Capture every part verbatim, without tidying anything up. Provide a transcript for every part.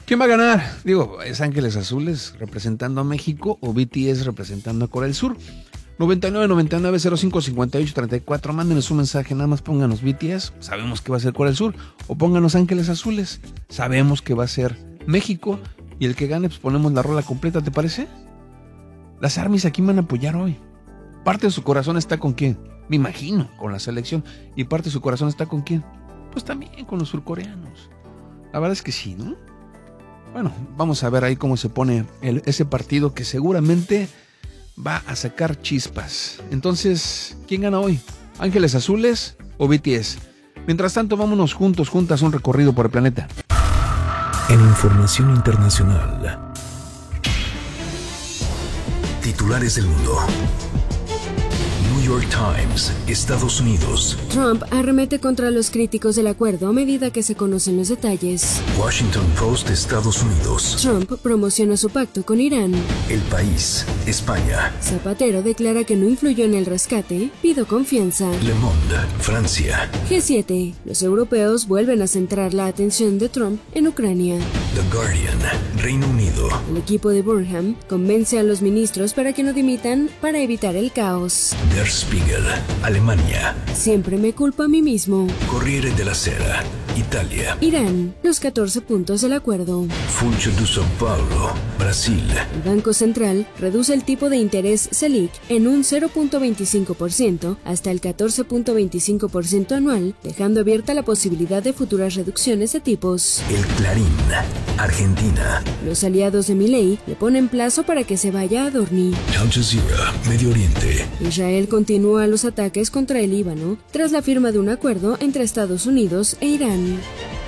¿Quién va a ganar? Digo, ¿es Ángeles Azules representando a México o B T S representando a Corea del Sur? noventa y nueve, noventa y nueve, cero cinco, cincuenta y ocho, treinta y cuatro. Mándenos un mensaje, nada más pónganos B T S, sabemos que va a ser Corea del Sur, o pónganos Ángeles Azules, sabemos que va a ser México, y el que gane, pues ponemos la rola completa, ¿te parece? Las ARMYs aquí me van a apoyar hoy. Parte de su corazón está con quién, me imagino, con la selección, y parte de su corazón está con quién, pues también con los surcoreanos. La verdad es que sí, ¿no? Bueno, vamos a ver ahí cómo se pone el, ese partido que seguramente va a sacar chispas. Entonces, ¿quién gana hoy? ¿Ángeles Azules o B T S? Mientras tanto, vámonos juntos, juntas, un recorrido por el planeta. En información internacional, titulares del mundo. New York Times, Estados Unidos. Trump arremete contra los críticos del acuerdo a medida que se conocen los detalles. Washington Post, Estados Unidos. Trump promociona su pacto con Irán. El País, España. Zapatero declara que no influyó en el rescate, pido confianza. Le Monde, Francia. G siete. Los europeos vuelven a centrar la atención de Trump en Ucrania. The Guardian, Reino Unido. El equipo de Burnham convence a los ministros para que no dimitan para evitar el caos. Der Spiegel, Alemania. Siempre me culpo a mí mismo. Corriere della Sera, Italia. Irán, los catorce puntos del acuerdo. Funcho de São Paulo, Brasil. El Banco Central reduce el tipo de interés Selic en un cero punto veinticinco por ciento hasta el catorce punto veinticinco por ciento anual, dejando abierta la posibilidad de futuras reducciones de tipos. El Clarín, Argentina. Los aliados de Milei le ponen plazo para que se vaya a Dorni. Al Jazeera, Medio Oriente. Israel continúa los ataques contra el Líbano tras la firma de un acuerdo entre Estados Unidos e Irán.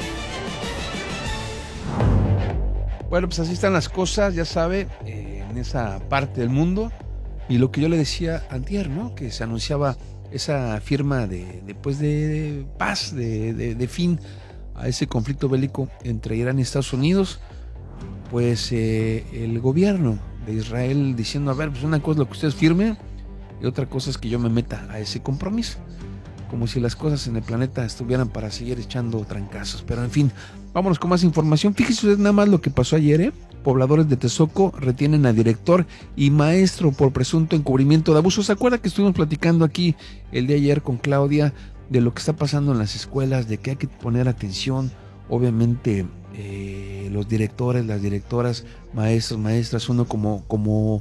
Bueno, pues así están las cosas, ya sabe, eh, en esa parte del mundo. Y lo que yo le decía antier, ¿no? Que se anunciaba esa firma de, de, pues de, de paz, de, de, de fin a ese conflicto bélico entre Irán y Estados Unidos. Pues eh, el gobierno de Israel diciendo, a ver, pues una cosa es lo que ustedes firmen y otra cosa es que yo me meta a ese compromiso. Como si las cosas en el planeta estuvieran para seguir echando trancazos. Pero en fin, vámonos con más información. Fíjese usted nada más lo que pasó ayer, ¿eh? Pobladores de Texcoco retienen a director y maestro por presunto encubrimiento de abuso. ¿Se acuerda que estuvimos platicando aquí el día de ayer con Claudia de lo que está pasando en las escuelas, de que hay que poner atención? Obviamente eh, los directores, las directoras, maestros, maestras, uno como, como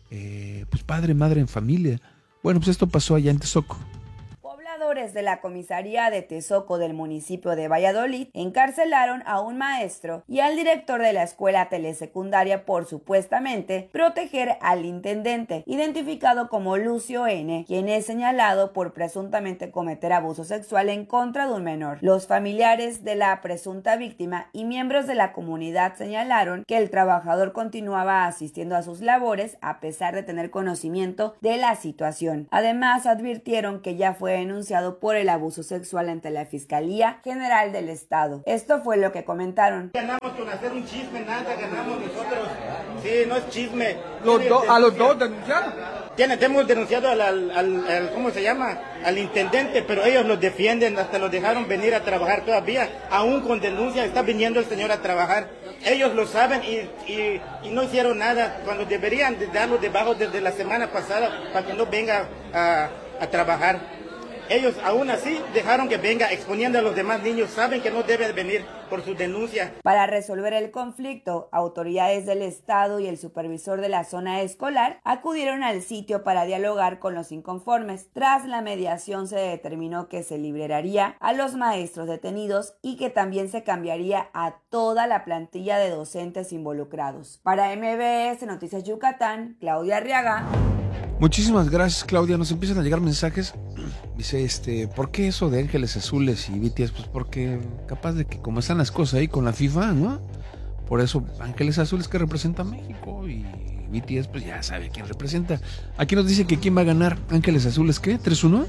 eh, pues padre, madre en familia. Bueno, pues esto pasó allá en Texcoco. Pobladores de la comisaría de Texcoco del municipio de Valladolid encarcelaron a un maestro y al director de la escuela telesecundaria por supuestamente proteger al intendente, identificado como Lucio N., quien es señalado por presuntamente cometer abuso sexual en contra de un menor. Los familiares de la presunta víctima y miembros de la comunidad señalaron que el trabajador continuaba asistiendo a sus labores a pesar de tener conocimiento de la situación. Además, advirtieron que ya fue denunciado por el abuso sexual ante la Fiscalía General del Estado. Esto fue lo que comentaron. Ganamos con hacer un chisme, nada ganamos nosotros. Sí, no es chisme. Los do, ¿A los dos denunciaron? Tiene, hemos denunciado al, al, al, al, ¿cómo se llama? Al intendente, pero ellos los defienden, hasta los dejaron venir a trabajar todavía. Aún con denuncia está viniendo el señor a trabajar. Ellos lo saben y, y, y no hicieron nada cuando deberían de darlo debajo desde la semana pasada para que no venga a, a trabajar. Ellos aún así dejaron que venga exponiendo a los demás niños, saben que no debe venir por su denuncia. Para resolver el conflicto, autoridades del estado y el supervisor de la zona escolar acudieron al sitio para dialogar con los inconformes. Tras la mediación se determinó que se liberaría a los maestros detenidos y que también se cambiaría a toda la plantilla de docentes involucrados. Para M B S Noticias Yucatán, Claudia Arriaga. Muchísimas gracias, Claudia. Nos empiezan a llegar mensajes. Dice, este, ¿por qué eso de Ángeles Azules y B T S? Pues porque capaz de que como están las cosas ahí con la FIFA, ¿no? Por eso Ángeles Azules que representa a México y B T S pues ya sabe quién representa. Aquí nos dice que quién va a ganar. Ángeles Azules, ¿qué? ¿tres uno?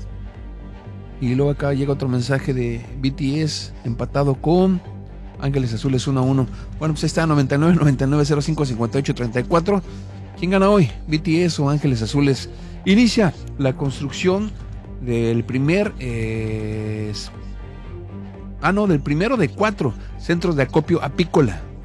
Y luego acá llega otro mensaje de B T S empatado con Ángeles Azules uno a uno. Bueno, pues ahí está, noventa y nueve, noventa y nueve, cero cinco, cincuenta y ocho, treinta y cuatro. ¿Quién gana hoy? ¿B T S o Ángeles Azules? Inicia la construcción del primer eh, ah no, del primero de cuatro centros de acopio apícola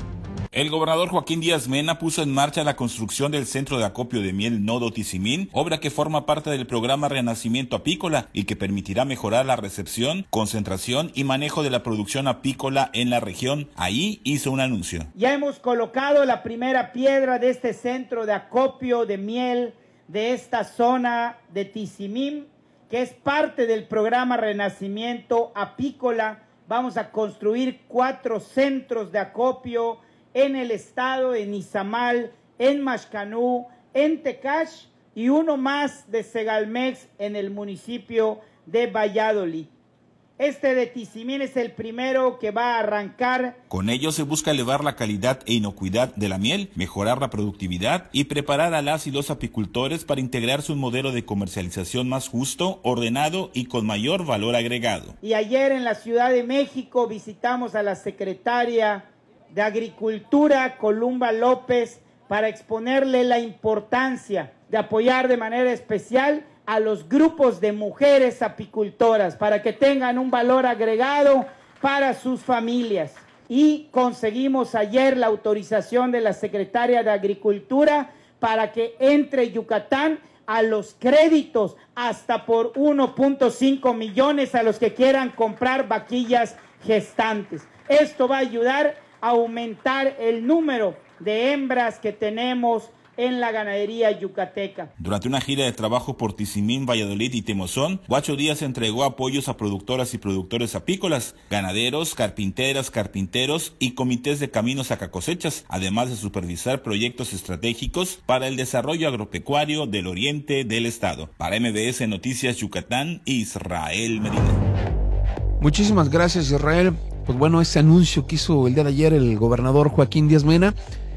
El gobernador Joaquín Díaz Mena puso en marcha la construcción del centro de acopio de miel Nodo Tizimín, obra que forma parte del programa Renacimiento Apícola y que permitirá mejorar la recepción, concentración y manejo de la producción apícola en la región. Ahí hizo un anuncio. Ya hemos colocado la primera piedra de este centro de acopio de miel de esta zona de Tizimín, que es parte del programa Renacimiento Apícola. Vamos a construir cuatro centros de acopio en el estado, en Izamal, en Maxcanú, en Tecash y uno más de Segalmex en el municipio de Valladolid. Este de Tizimín es el primero que va a arrancar. Con ello se busca elevar la calidad e inocuidad de la miel, mejorar la productividad y preparar a las y los apicultores para integrarse un modelo de comercialización más justo, ordenado y con mayor valor agregado. Y ayer en la Ciudad de México visitamos a la secretaria de Agricultura, Columba López, para exponerle la importancia de apoyar de manera especial a los grupos de mujeres apicultoras para que tengan un valor agregado para sus familias. Y conseguimos ayer la autorización de la secretaria de Agricultura para que entre Yucatán a los créditos hasta por uno punto cinco millones a los que quieran comprar vaquillas gestantes. Esto va a ayudar a aumentar el número de hembras que tenemos en la ganadería yucateca. Durante una gira de trabajo por Tizimín, Valladolid y Temozón, Huacho Díaz entregó apoyos a productoras y productores apícolas, ganaderos, carpinteras, carpinteros y comités de caminos a cosechas, además de supervisar proyectos estratégicos para el desarrollo agropecuario del oriente del estado. Para M B S Noticias Yucatán, Israel Medina. Muchísimas gracias, Israel. Pues bueno, este anuncio que hizo el día de ayer el gobernador Joaquín Díaz Mena,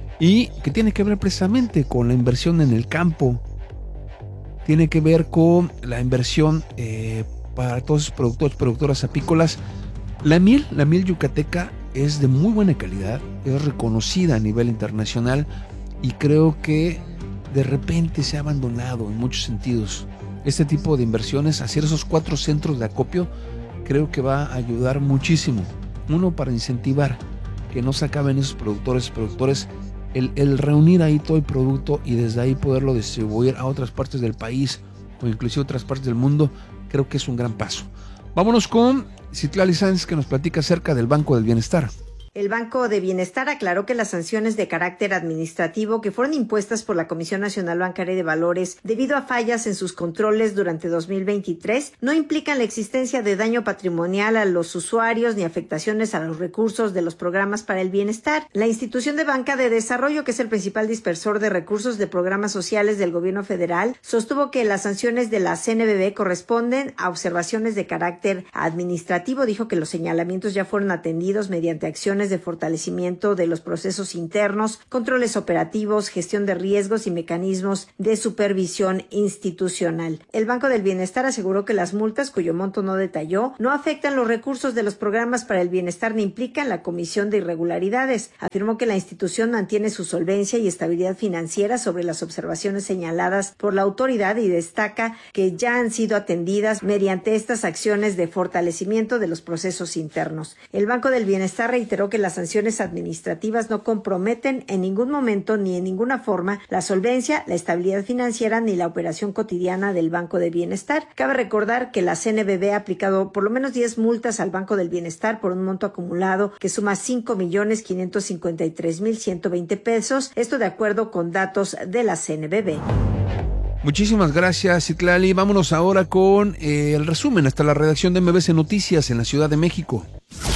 y que tiene que ver precisamente con la inversión en el campo, tiene que ver con la inversión eh, para todos esos productores, productoras apícolas. La miel, la miel yucateca es de muy buena calidad, es reconocida a nivel internacional y creo que de repente se ha abandonado en muchos sentidos. Este tipo de inversiones, hacer esos cuatro centros de acopio, creo que va a ayudar muchísimo. Uno, para incentivar que no se acaben esos productores, productores El, el reunir ahí todo el producto y desde ahí poderlo distribuir a otras partes del país o inclusive otras partes del mundo, creo que es un gran paso. Vámonos con Citlali Sáenz, que nos platica acerca del Banco del Bienestar. El Banco de Bienestar aclaró que las sanciones de carácter administrativo que fueron impuestas por la Comisión Nacional Bancaria de Valores debido a fallas en sus controles durante dos mil veintitrés no implican la existencia de daño patrimonial a los usuarios ni afectaciones a los recursos de los programas para el bienestar. La institución de banca de desarrollo, que es el principal dispersor de recursos de programas sociales del gobierno federal, sostuvo que las sanciones de la C N B B corresponden a observaciones de carácter administrativo. Dijo que los señalamientos ya fueron atendidos mediante acciones de fortalecimiento de los procesos internos, controles operativos, gestión de riesgos y mecanismos de supervisión institucional. El Banco del Bienestar aseguró que las multas, cuyo monto no detalló, no afectan los recursos de los programas para el bienestar ni implican la comisión de irregularidades. Afirmó que la institución mantiene su solvencia y estabilidad financiera sobre las observaciones señaladas por la autoridad y destaca que ya han sido atendidas mediante estas acciones de fortalecimiento de los procesos internos. El Banco del Bienestar reiteró que las sanciones administrativas no comprometen en ningún momento ni en ninguna forma la solvencia, la estabilidad financiera ni la operación cotidiana del Banco de Bienestar. Cabe recordar que la C N B B ha aplicado por lo menos diez multas al Banco del Bienestar por un monto acumulado que suma cinco millones quinientos cincuenta y tres mil ciento veinte pesos, esto de acuerdo con datos de la C N B B. Muchísimas gracias, Citlali. Vámonos ahora con eh, el resumen hasta la redacción de M B S Noticias en la Ciudad de México.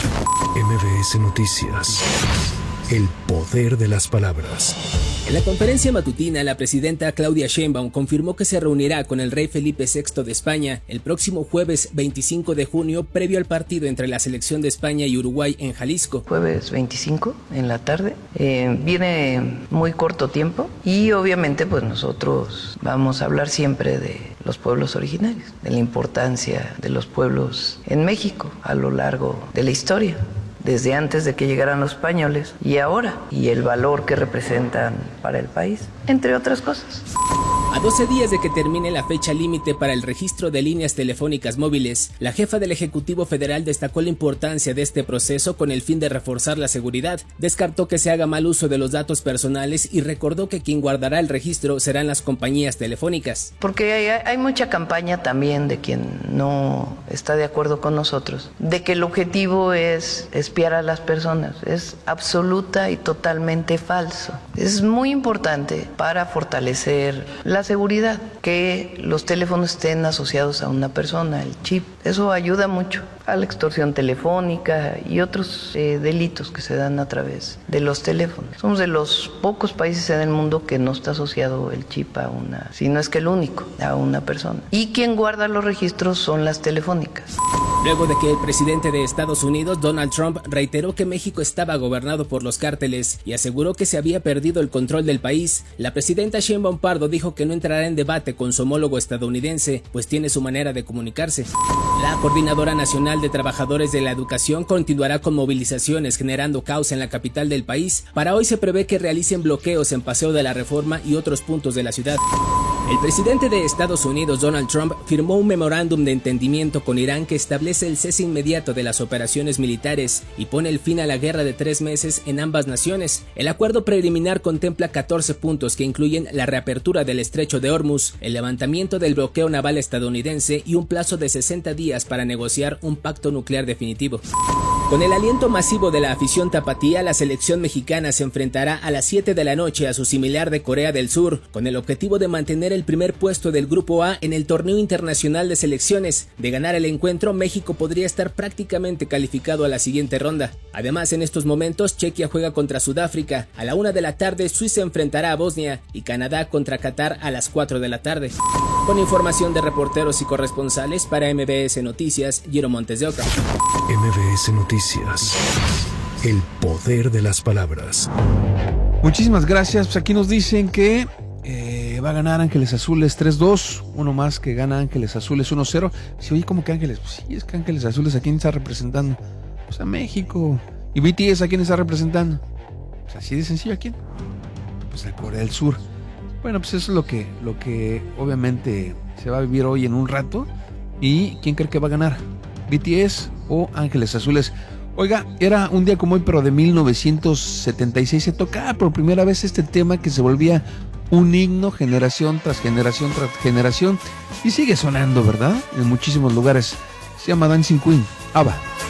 M B S Noticias. El poder de las palabras. En la conferencia matutina, la presidenta Claudia Sheinbaum confirmó que se reunirá con el rey Felipe sexto de España el próximo jueves veinticinco de junio, previo al partido entre la selección de España y Uruguay en Jalisco. Jueves veinticinco en la tarde. Eh, viene muy corto tiempo y obviamente pues nosotros vamos a hablar siempre de los pueblos originarios, de la importancia de los pueblos en México a lo largo de la historia, desde antes de que llegaran los españoles y ahora, y el valor que representan para el país, entre otras cosas. A doce días de que termine la fecha límite para el registro de líneas telefónicas móviles, la jefa del Ejecutivo Federal destacó la importancia de este proceso con el fin de reforzar la seguridad, descartó que se haga mal uso de los datos personales y recordó que quien guardará el registro serán las compañías telefónicas. Porque hay, hay mucha campaña también de quien no está de acuerdo con nosotros, de que el objetivo es espiar a las personas. Es absoluta y totalmente falso. Es muy importante para fortalecer la seguridad, que los teléfonos estén asociados a una persona, el chip. Eso ayuda mucho a la extorsión telefónica y otros eh, delitos que se dan a través de los teléfonos. Somos de los pocos países en el mundo que no está asociado el chip a una, si no es que el único, a una persona. Y quien guarda los registros son las telefónicas. Luego de que el presidente de Estados Unidos, Donald Trump, reiteró que México estaba gobernado por los cárteles y aseguró que se había perdido el control del país, la presidenta Sheinbaum Pardo dijo que no entrará en debate con su homólogo estadounidense, pues tiene su manera de comunicarse. La Coordinadora Nacional de Trabajadores de la Educación continuará con movilizaciones generando caos en la capital del país. Para hoy se prevé que realicen bloqueos en Paseo de la Reforma y otros puntos de la ciudad. El presidente de Estados Unidos, Donald Trump, firmó un memorándum de entendimiento con Irán que establece el cese inmediato de las operaciones militares y pone el fin a la guerra de tres meses en ambas naciones. El acuerdo preliminar contempla catorce puntos que incluyen la reapertura del estrecho de Hormuz, el levantamiento del bloqueo naval estadounidense y un plazo de sesenta días para negociar un pacto nuclear definitivo. Con el aliento masivo de la afición tapatía, la selección mexicana se enfrentará a las siete de la noche a su similar de Corea del Sur, con el objetivo de mantener el primer puesto del Grupo A en el torneo internacional de selecciones. De ganar el encuentro, México podría estar prácticamente calificado a la siguiente ronda. Además, en estos momentos, Chequia juega contra Sudáfrica. A la una de la tarde, Suiza enfrentará a Bosnia y Canadá contra Qatar a las cuatro de la tarde. Con información de reporteros y corresponsales para M B S Noticias, Giro Montes de Oca. M B S Noticias. El poder de las palabras. Muchísimas gracias. Pues aquí nos dicen que eh, va a ganar Ángeles Azules tres dos. Uno más que gana Ángeles Azules uno cero. Si oye, ¿cómo que Ángeles? Pues sí, es que Ángeles Azules, ¿a quién está representando? Pues a México. ¿Y B T S a quién está representando? Pues así de sencillo, ¿a quién? Pues a Corea del Sur. Bueno, pues eso es lo que, lo que obviamente se va a vivir hoy en un rato. ¿Y quién cree que va a ganar? ¿B T S o Ángeles Azules? Oiga, era un día como hoy, pero de mil novecientos setenta y seis se tocaba por primera vez este tema que se volvía un himno generación tras generación tras generación y sigue sonando, ¿verdad? En muchísimos lugares. Se llama Dancing Queen, ABBA.